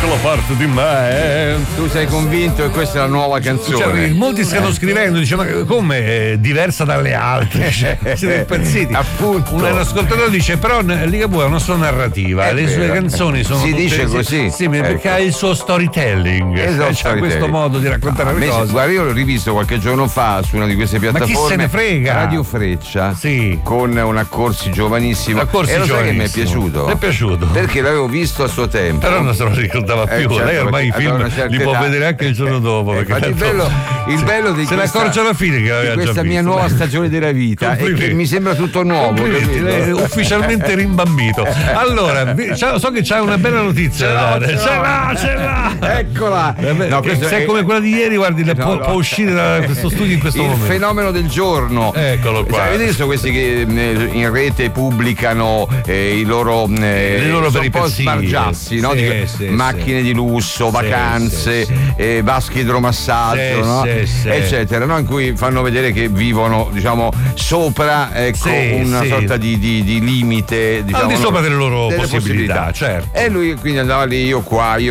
piccola parte di me. Tu sei convinto che questa è la nuova canzone? Cioè, molti stanno scrivendo, dice, ma come è diversa dalle altre? Siete impazziti. Appunto. Un ascoltatore dice, però Ligabue ha una sua narrativa, le sue canzoni sono si tutte, dice così. Sì, perché ha il suo storytelling. C'ha questo modo di raccontare le cose. Guarda, io l'ho rivisto qualche giorno fa su una di queste piattaforme. Ma chi se ne frega? Radio Freccia. Sì. Con un Accorsi giovanissimo. Accorsi e lo sai che mi è giovanissimo. piaciuto? Mi è piaciuto. Perché l'avevo visto a suo tempo. Però non se lo ricordava più. Certo, Lei ormai i film li può vedere anche il giorno dopo. Perché il bello di se ne accorge alla fine che aveva questa già mia visto. nuova stagione della vita è che mi sembra tutto nuovo. Lei è ufficialmente rimbambito. Allora, so che c'hai una bella notizia da dare. Ce l'ha! Eccola! No, se è come quella di ieri, guardi, può uscire da questo studio in questo momento. Il fenomeno del giorno. Eccolo qua. Avete visto questi che in rete pubblicano i loro peripezie, sbargiassi, no? Macchine di lusso, vacanze, vasche idromassaggio, no? Eccetera, no? In cui fanno vedere che vivono, diciamo, sopra una sorta di limite, diciamo, al di sopra delle loro possibilità, certo. E lui quindi andava lì, io